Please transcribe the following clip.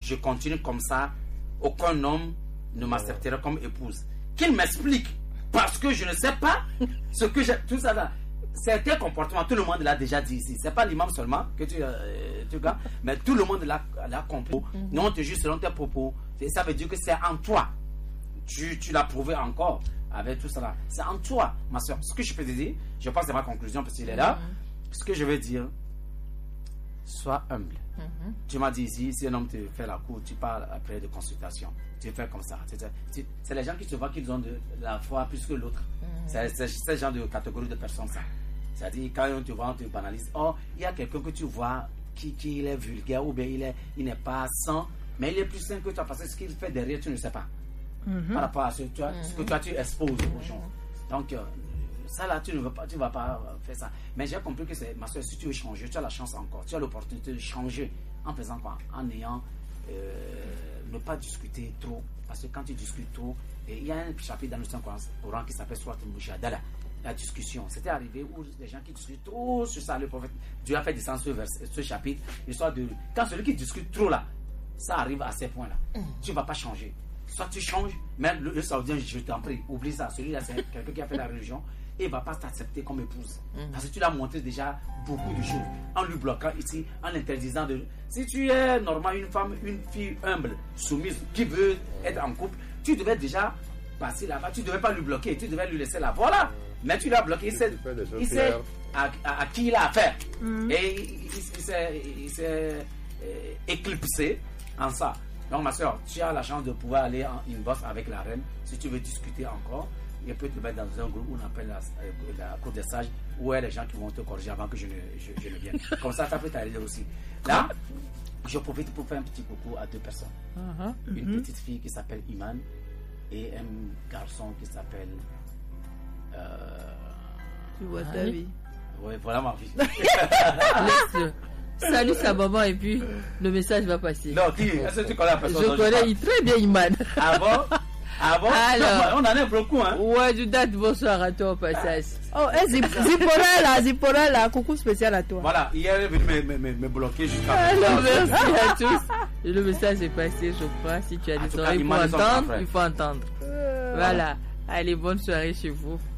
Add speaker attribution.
Speaker 1: je continue comme ça, aucun homme ne m'acceptera comme épouse. Qu'il m'explique, parce que je ne sais pas ce que j'ai. Tout ça là. Certains comportements, tout le monde l'a déjà dit ici. C'est pas l'imam seulement que tu gars, mais tout le monde l'a compris. Nous, on te juge selon tes propos. Ça veut dire que c'est en toi. Tu l'as prouvé encore avec tout ça là. C'est en toi, ma soeur. Ce que je peux te dire, je pense que c'est ma conclusion parce qu'il est là. Ce que je veux dire, sois humble. Tu m'as dit ici, si un homme te fait la cour, tu parles après de consultation. Tu fais comme ça. C'est les gens qui se voient qu'ils ont de la foi plus que l'autre. C'est ce genre de catégorie de personnes, ça. C'est-à-dire, quand on te voit, on te banalise. Oh, il y a quelqu'un que tu vois qui est vulgaire ou bien il n'est pas sain, mais il est plus sain que toi parce que ce qu'il fait derrière, tu ne sais pas. Par rapport à ce que toi tu exposes aux gens. Donc, ça là, tu ne vas pas faire ça. Mais j'ai compris que c'est, ma soeur, si tu veux changer, tu as la chance encore. Tu as l'opportunité de changer en faisant quoi? En ayant ne pas discuter trop. Parce que quand tu discutes trop, il y a un chapitre dans le Saint-Coran qui s'appelle Surat al-Mujadala. La discussion. C'était arrivé où les gens qui discutent trop sur ça, le prophète, Dieu a fait descendre ce chapitre, l'histoire de. Quand celui qui discute trop là, ça arrive à ces points-là. Tu ne vas pas changer. Soit tu changes, même le Saoudien, je t'en prie, oublie ça. Celui-là, c'est quelqu'un qui a fait la religion et il ne va pas t'accepter comme épouse. Parce que tu l'as montré déjà beaucoup de choses. En lui bloquant ici, en interdisant de. Si tu es normal, une fille humble, soumise, qui veut être en couple, tu devais déjà passer là-bas. Tu ne devais pas lui bloquer, tu devais lui laisser là. Voilà. Mais tu l'as bloqué, il sait à qui il a affaire. Et il s'est éclipsé en ça. Donc ma soeur, tu as la chance de pouvoir aller en inbox avec la reine. Si tu veux discuter encore, il peut te mettre dans un groupe où on appelle la cour des sages, où il y a des gens qui vont te corriger avant que je ne vienne. Comme ça peut t'arriver aussi. Là, je profite pour faire un petit coucou à deux personnes. Une petite fille qui s'appelle Iman et un garçon qui s'appelle...
Speaker 2: Tu vois ta vie.
Speaker 1: Oui, voilà ma vie.
Speaker 2: Laisse-le. Salut sa maman et puis le message va passer.
Speaker 1: Non, qui? Est-ce que tu connais la personne?
Speaker 2: Je connais très bien Iman.
Speaker 1: Ah bon? Alors, on en a beaucoup, hein?
Speaker 2: Ouais, je date bonsoir à toi au passage.
Speaker 3: Oh, Zipporah là, coucou spécial à toi.
Speaker 1: Voilà, hier elle est venue me bloquer jusqu'à
Speaker 2: maintenant. Merci à tous. Le message est passé, je crois. Si tu as des oreilles pour entendre, il faut entendre. Voilà. Allez, bonne soirée chez vous.